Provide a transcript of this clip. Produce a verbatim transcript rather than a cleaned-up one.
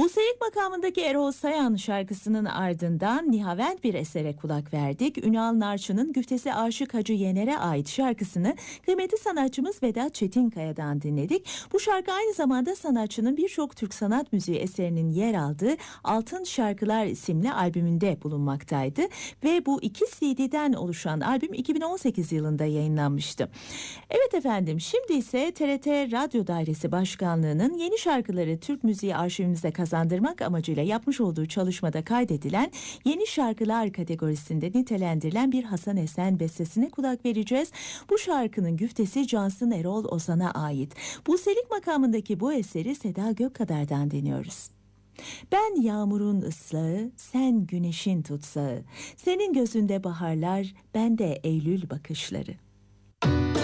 Bu Serik makamındaki Erol Sayan şarkısının ardından nihavent bir esere kulak verdik. Ünal Narçı'nın Güftesi Aşık Hacı Yener'e ait şarkısını kıymetli sanatçımız Vedat Çetinkaya'dan dinledik. Bu şarkı aynı zamanda sanatçının birçok Türk sanat müziği eserinin yer aldığı Altın Şarkılar isimli albümünde bulunmaktaydı. Ve bu iki C D'den oluşan albüm iki bin on sekiz yılında yayınlanmıştı. Evet efendim, şimdi ise T R T Radyo Dairesi Başkanlığı'nın yeni şarkıları Türk müziği arşivimize kazandırmak amacıyla yapmış olduğu çalışmada kaydedilen yeni şarkılar kategorisinde nitelendirilen bir Hasan Esen bestesine kulak vereceğiz. Bu şarkının güftesi Cansın Erol Ozan'a ait. Bu Selik makamındaki bu eseri Seda Gökkadar'dan dinliyoruz. Ben yağmurun ıslağı, sen güneşin tutsağı. Senin gözünde baharlar, bende Eylül bakışları.